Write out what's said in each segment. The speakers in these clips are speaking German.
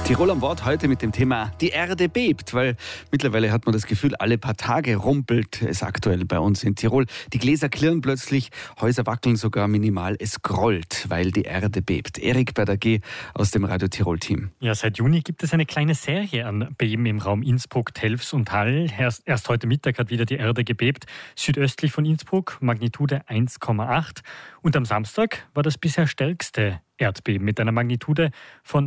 Tirol am Wort heute mit dem Thema Die Erde bebt, weil mittlerweile hat man das Gefühl, alle paar Tage rumpelt es aktuell bei uns in Tirol. Die Gläser klirren plötzlich, Häuser wackeln sogar minimal, es grollt, weil die Erde bebt. Erik Berdaget aus dem Radio Tirol Team. Ja, seit Juni gibt es eine kleine Serie an Beben im Raum Innsbruck, Telfs und Hall. Erst heute Mittag hat wieder die Erde gebebt, südöstlich von Innsbruck, Magnitude 1,8. Und am Samstag war das bisher stärkste Erdbeben mit einer Magnitude von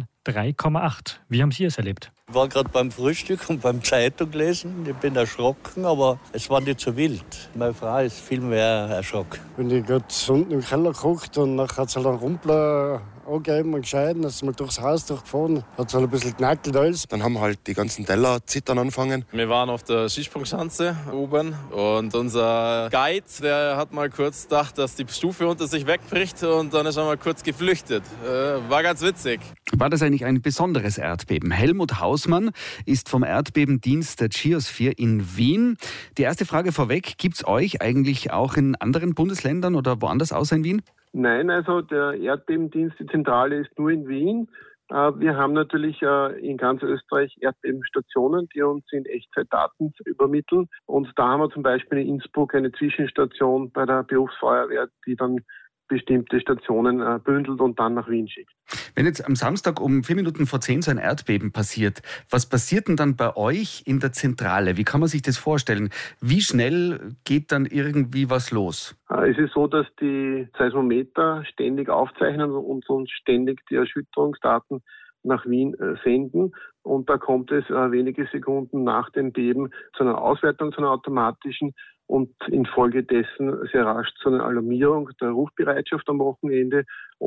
3,8. Wie haben Sie es erlebt? Ich war gerade beim Frühstück und beim Zeitung lesen. Ich bin erschrocken, aber es war nicht so wild. Meine Frau ist viel mehr erschrocken. Wenn ich gerade unten im Keller geguckt und nachher hat es halt einen Rumpler angegeben und gescheiden, ist mal durchs Haus durchgefahren, hat es halt ein bisschen knackelt alles. Dann haben halt die ganzen Teller zittern angefangen. Wir waren auf der Skisprungschanze oben und unser Guide, der hat mal kurz gedacht, dass die Stufe unter sich wegbricht und dann ist er mal kurz geflüchtet. War ganz witzig. War das eigentlich ein besonderes Erdbeben? Helmut Hausmann ist vom Erdbebendienst der Geosphere in Wien. Die erste Frage vorweg, gibt es euch eigentlich auch in anderen Bundesländern oder woanders außer in Wien? Nein, also der Erdbebendienst, die Zentrale ist nur in Wien. Wir haben natürlich in ganz Österreich Erdbebenstationen, die uns in Echtzeit Daten übermitteln. Und da haben wir zum Beispiel in Innsbruck eine Zwischenstation bei der Berufsfeuerwehr, die dann bestimmte Stationen bündelt und dann nach Wien schickt. Wenn jetzt am Samstag um 10:04 so ein Erdbeben passiert, was passiert denn dann bei euch in der Zentrale? Wie kann man sich das vorstellen? Wie schnell geht dann irgendwie was los? Es ist so, dass die Seismometer ständig aufzeichnen und uns ständig die Erschütterungsdaten nach Wien senden. Und da kommt es wenige Sekunden nach dem Beben zu einer Auswertung, zu einer automatischen und infolgedessen sehr rasch zu einer Alarmierung der Rufbereitschaft am Wochenende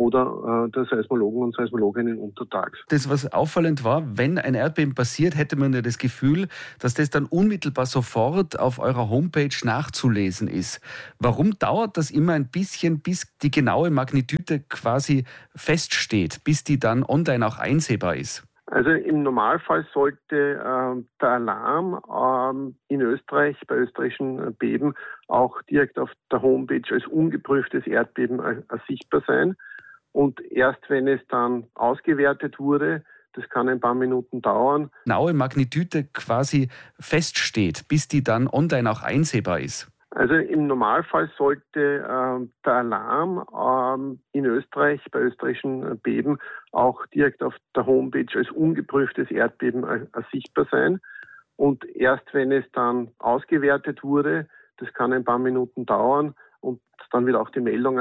oder der Seismologen und Seismologinnen untertags. Das, was auffallend war, wenn ein Erdbeben passiert, hätte man ja das Gefühl, dass das dann unmittelbar sofort auf eurer Homepage nachzulesen ist. Warum dauert das immer ein bisschen, bis die genaue Magnitude quasi feststeht, bis die dann online auch einsehbar ist? Also im Normalfall sollte der Alarm in Österreich, bei österreichischen Beben, auch direkt auf der Homepage als ungeprüftes Erdbeben sichtbar sein. Und erst wenn es dann ausgewertet wurde, das kann ein paar Minuten dauern. Genaue Magnitude quasi feststeht, bis die dann online auch einsehbar ist. Also im Normalfall sollte der Alarm in Österreich, bei österreichischen Beben, auch direkt auf der Homepage als ungeprüftes Erdbeben sichtbar sein. Und erst wenn es dann ausgewertet wurde, das kann ein paar Minuten dauern und dann wird auch die Meldung